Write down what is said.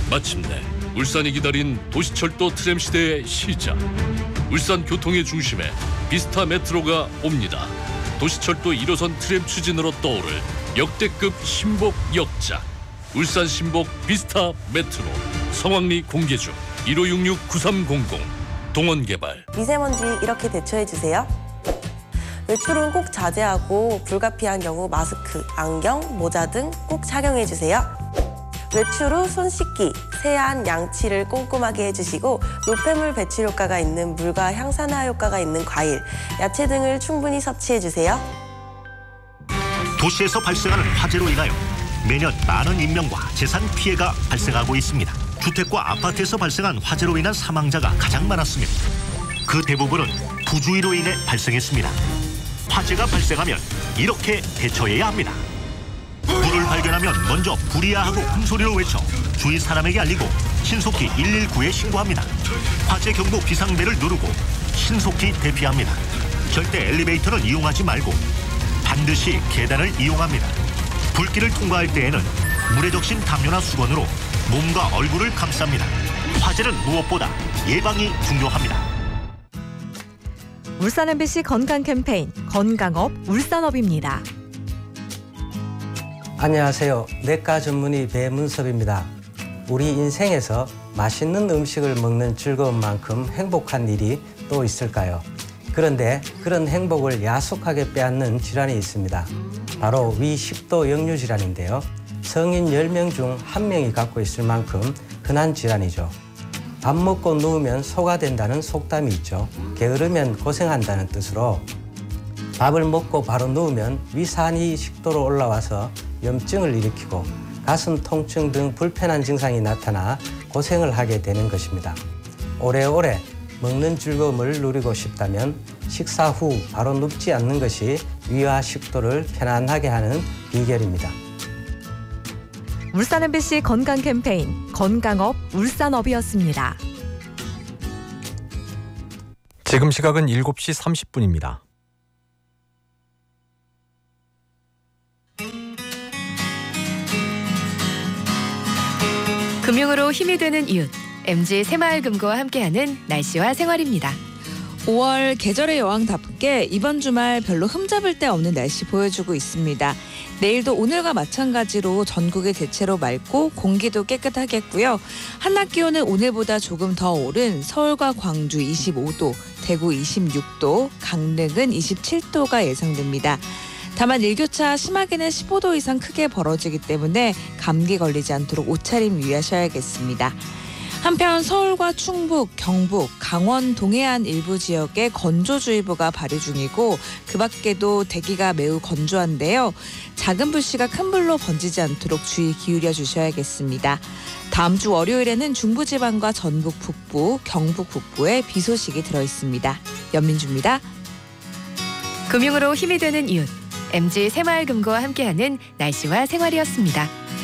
마침내 울산이 기다린 도시철도 트램 시대의 시작. 울산 교통의 중심에 비스타 메트로가 옵니다. 도시철도 1호선 트램 추진으로 떠오를 역대급 신복 역작. 울산 신복 비스타 메트로. 성황리 공개 중. 1566-9300. 동원개발. 미세먼지 이렇게 대처해주세요. 외출은 꼭 자제하고 불가피한 경우 마스크, 안경, 모자 등 꼭 착용해주세요. 외출 후 손 씻기, 세안, 양치를 꼼꼼하게 해주시고 노폐물 배출 효과가 있는 물과 향산화 효과가 있는 과일, 야채 등을 충분히 섭취해주세요. 도시에서 발생하는 화재로 인하여 매년 많은 인명과 재산 피해가 발생하고 있습니다. 주택과 아파트에서 발생한 화재로 인한 사망자가 가장 많았으며 그 대부분은 부주의로 인해 발생했습니다. 화재가 발생하면 이렇게 대처해야 합니다. 불을 발견하면 먼저 불이야 하고 큰 소리로 외쳐 주위 사람에게 알리고 신속히 119에 신고합니다. 화재 경보 비상벨을 누르고 신속히 대피합니다. 절대 엘리베이터는 이용하지 말고 반드시 계단을 이용합니다. 불길을 통과할 때에는 물에 적신 담요나 수건으로 몸과 얼굴을 감쌉니다. 화재는 무엇보다 예방이 중요합니다. 울산 MBC 건강 캠페인 건강업 울산업입니다. 안녕하세요. 내과 전문의 배문섭입니다. 우리 인생에서 맛있는 음식을 먹는 즐거움만큼 행복한 일이 또 있을까요? 그런데 그런 행복을 야속하게 빼앗는 질환이 있습니다. 바로 위식도 역류 질환인데요. 성인 10명 중 1명이 갖고 있을 만큼 흔한 질환이죠. 밥 먹고 누우면 소가 된다는 속담이 있죠. 게으르면 고생한다는 뜻으로 밥을 먹고 바로 누우면 위산이 식도로 올라와서 염증을 일으키고 가슴 통증 등 불편한 증상이 나타나 고생을 하게 되는 것입니다. 오래오래 먹는 즐거움을 누리고 싶다면 식사 후 바로 눕지 않는 것이 위와 식도를 편안하게 하는 비결입니다. 울산 MBC 건강 캠페인 건강업 울산업이었습니다. 지금 시각은 7시 30분입니다. 금융으로 힘이 되는 이웃, MG 새마을금고와 함께하는 날씨와 생활입니다. 5월 계절의 여왕답게 이번 주말 별로 흠잡을 데 없는 날씨 보여주고 있습니다. 내일도 오늘과 마찬가지로 전국이 대체로 맑고 공기도 깨끗하겠고요. 한낮 기온은 오늘보다 조금 더 오른 서울과 광주 25도, 대구 26도, 강릉은 27도가 예상됩니다. 다만 일교차 심하게는 15도 이상 크게 벌어지기 때문에 감기 걸리지 않도록 옷차림 유의하셔야겠습니다. 한편 서울과 충북, 경북, 강원, 동해안 일부 지역에 건조주의보가 발효 중이고 그 밖에도 대기가 매우 건조한데요. 작은 불씨가 큰 불로 번지지 않도록 주의 기울여 주셔야겠습니다. 다음 주 월요일에는 중부지방과 전북 북부, 경북 북부에 비 소식이 들어있습니다. 연민주입니다. 금융으로 힘이 되는 이웃, MG 새마을금고와 함께하는 날씨와 생활이었습니다.